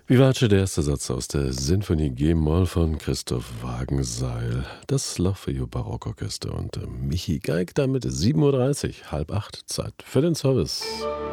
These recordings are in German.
Vivace, der erste Satz aus der Sinfonie G-Moll von Christoph Wagenseil, das L'Orfeo Barockorchester und Michi geigt damit 7:30 Uhr, halb acht, Zeit für den Service.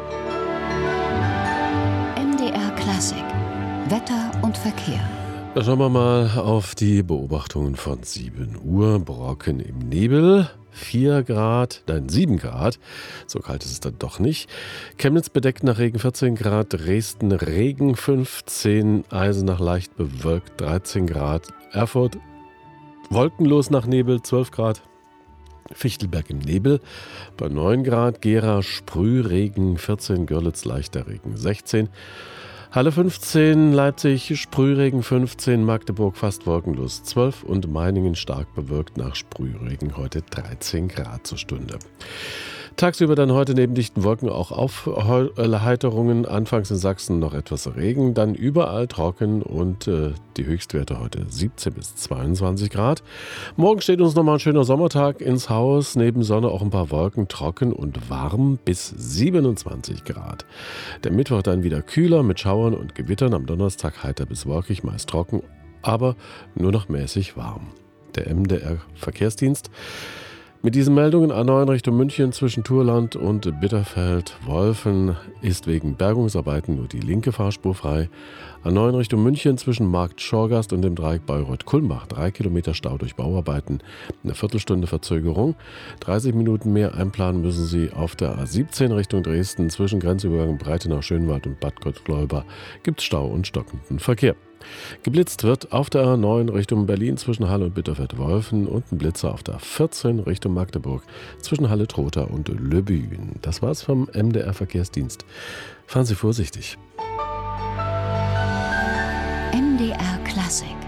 MDR Klassik, Wetter und Verkehr. Da schauen wir mal auf die Beobachtungen von 7 Uhr. Brocken im Nebel, 4 Grad, nein 7 Grad, so kalt ist es dann doch nicht. Chemnitz bedeckt nach Regen 14 Grad, Dresden Regen 15, Eisenach leicht bewölkt 13 Grad, Erfurt wolkenlos nach Nebel 12 Grad, Fichtelberg im Nebel bei 9 Grad, Gera Sprühregen 14, Görlitz leichter Regen 16, Halle 15, Leipzig Sprühregen 15, Magdeburg fast wolkenlos 12 und Meiningen stark bewölkt nach Sprühregen heute 13 Grad zur Stunde. Tagsüber dann heute neben dichten Wolken auch Aufheiterungen, anfangs in Sachsen noch etwas Regen, dann überall trocken und die Höchstwerte heute 17 bis 22 Grad. Morgen steht uns nochmal ein schöner Sommertag ins Haus, neben Sonne auch ein paar Wolken, trocken und warm bis 27 Grad. Der Mittwoch dann wieder kühler mit Schauern und Gewittern, am Donnerstag heiter bis wolkig, meist trocken, aber nur noch mäßig warm. Der MDR Verkehrsdienst. Mit diesen Meldungen A9 Richtung München zwischen Thurland und Bitterfeld-Wolfen ist wegen Bergungsarbeiten nur die linke Fahrspur frei. A9 Richtung München zwischen Markt Schorgast und dem Dreieck Bayreuth-Kulmbach 3 Kilometer Stau durch Bauarbeiten, eine Viertelstunde Verzögerung. 30 Minuten mehr einplanen müssen Sie auf der A17 Richtung Dresden zwischen Grenzübergang Breitenau-Schönwald und Bad Gottleuba gibt es Stau und stockenden Verkehr. Geblitzt wird auf der A9 Richtung Berlin zwischen Halle und Bitterfeld-Wolfen und ein Blitzer auf der A14 Richtung Magdeburg zwischen Halle-Trotha und Le Buen. Das war's vom MDR Verkehrsdienst. Fahren Sie vorsichtig. MDR Klassik.